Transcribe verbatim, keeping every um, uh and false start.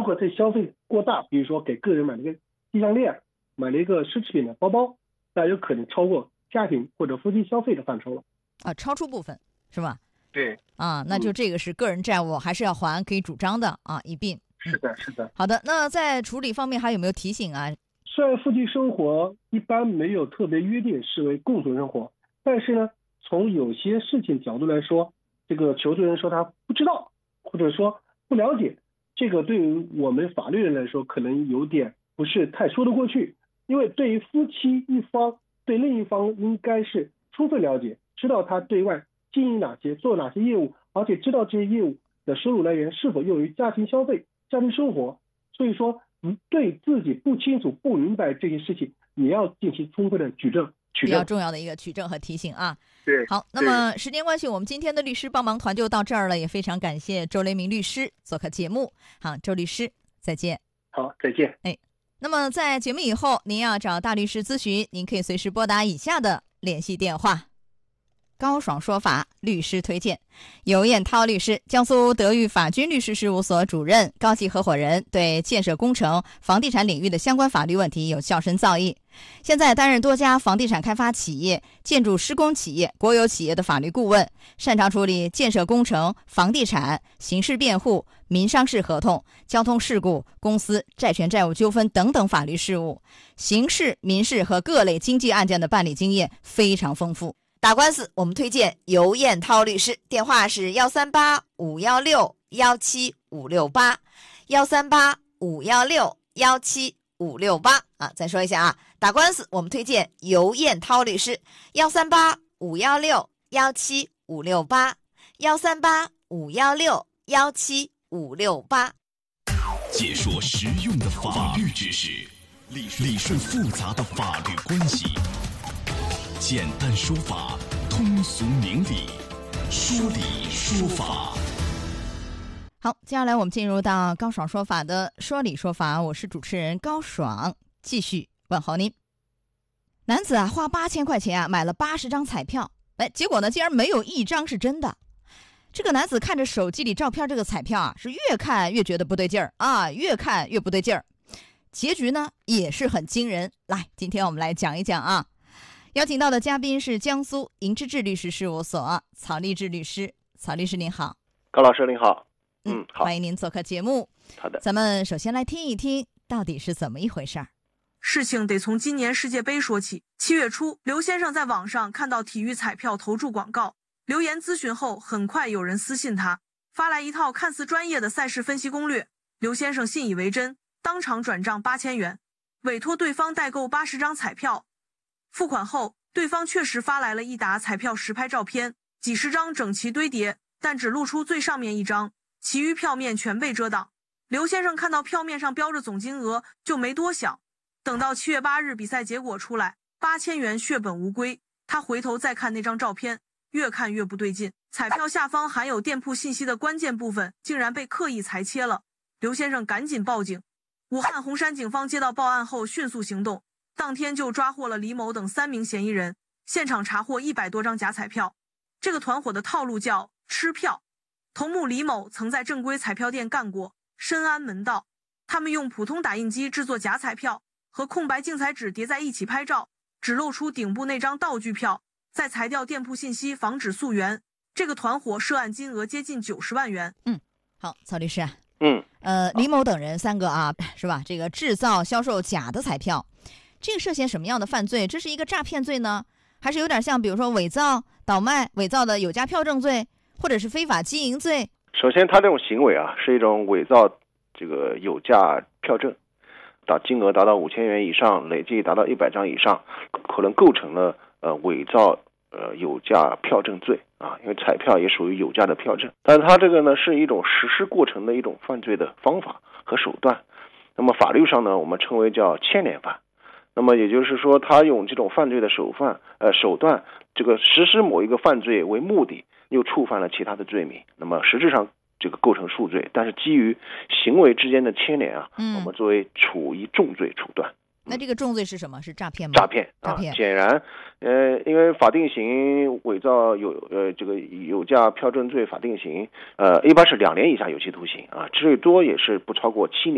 括这消费过大，比如说给个人买了个金项链，买了一个奢侈品的包包，那有可能超过家庭或者夫妻消费的范畴了。 啊，超出部分是吧？ 对。 啊，那就这个是个人债务还是要还，可以主张的啊，一并。 是的，是的。 好的，那在处理方面还有没有提醒啊？ 虽然夫妻生活一般没有特别约定视为共同生活，但是呢，从有些事情角度来说，这个求助人说他不知道，或者说不了解，这个对于我们法律人来说，可能有点不是太说得过去。因为对于夫妻一方，对另一方应该是充分了解，知道他对外经营哪些，做哪些业务，而且知道这些业务的收入来源是否用于家庭消费、家庭生活。所以说，对自己不清楚、不明白这些事情，你要进行充分的举证、取证。 比较重要的一个取证和提醒啊。 对。 好，那么时间关系，我们今天的律师帮忙团就到这儿了，也非常感谢周雷明律师做客节目。好，周律师，再见。 好，再见。 哎，那么在节目以后，您要找大律师咨询，您可以随时拨打以下的联系电话。高爽说法律师推荐，尤彦涛律师，江苏德裕法军律师事务所主任、高级合伙人，对建设工程、房地产领域的相关法律问题有较深造诣。现在担任多家房地产开发企业、建筑施工企业、国有企业的法律顾问，擅长处理建设工程、房地产、刑事辩护、民商事合同、交通事故、公司债权债务纠纷等等法律事务，刑事、民事和各类经济案件的办理经验非常丰富。打官司我们推荐尤彦涛律师，电话是幺三八五幺六幺七五六八，幺三八五幺六幺七五六八啊，再说一下啊，打官司我们推荐尤彦涛律师，幺三八五幺六幺七五六八，幺三八五幺六幺七五六八。 解说实用的法律知识，理顺复杂的法律关系。简单说法，通俗明理，说理说法。 好，接下来我们进入到高爽说法的说理说法，我是主持人高爽，继续问候您。男子啊，花八千块钱啊买了八十张彩票，哎，结果呢，竟然没有一张是真的。这个男子看着手机里照片，这个彩票啊，是越看越觉得不对劲儿啊，越看越不对劲儿。结局呢，也是很惊人。来，今天我们来讲一讲啊。邀请到的嘉宾是江苏银之智律师事务所曹立志律师。曹律师您好。 高老师您好。 嗯，好，欢迎您做客节目。 好的， 咱们首先来听一听到底是怎么一回事儿。 事情得从今年世界杯说起。七月初，刘先生在网上看到体育彩票投注广告，留言咨询后，很快有人私信他，发来一套看似专业的赛事分析攻略。刘先生信以为真，当场转账八千元，委托对方代购八十张彩票。付款后，对方确实发来了一沓彩票实拍照片，几十张整齐堆叠，但只露出最上面一张，其余票面全被遮挡。刘先生看到票面上标着总金额，就没多想。等到七月八日比赛结果出来，八千元血本无归。他回头再看那张照片，越看越不对劲，彩票下方含有店铺信息的关键部分竟然被刻意裁切了。刘先生赶紧报警。武汉洪山警方接到报案后迅速行动，当天就抓获了李某等三名嫌疑人，现场查获一百多张假彩票。这个团伙的套路叫吃票。头目李某曾在正规彩票店干过，深谙门道。他们用普通打印机制作假彩票，和空白竞彩纸叠在一起拍照，只露出顶部那张道具票，再裁掉店铺信息，防止溯源。这个团伙涉案金额接近九十万元。 嗯，好，曹律师啊。 嗯， 呃，李某等人三个啊，是吧？这个制造、销售假的彩票，这个涉嫌什么样的犯罪？这是一个诈骗罪呢，还是有点像比如说伪造、倒卖、伪造的有价票证罪，或者是非法经营罪？ 首先，他这种行为啊，是一种伪造这个有价票证，达金额达到五千元以上，累计达到一百张以上，可能构成了呃伪造呃有价票证罪啊，因为彩票也属于有价的票证。但是它这个呢，是一种实施过程的一种犯罪的方法和手段。那么法律上呢，我们称为叫牵连犯。那么也就是说，他用这种犯罪的手段，呃手段，这个实施某一个犯罪为目的，又触犯了其他的罪名。那么实质上这个构成数罪，但是基于行为之间的牵连啊，嗯、我们作为处以重罪处断。 那这个重罪是什么？是诈骗吗？ 诈骗， 诈骗。 啊、显然，呃，因为法定刑伪造有呃这个有价票证罪法定刑，呃，一般是两年以下有期徒刑啊，最多也是不超过七年。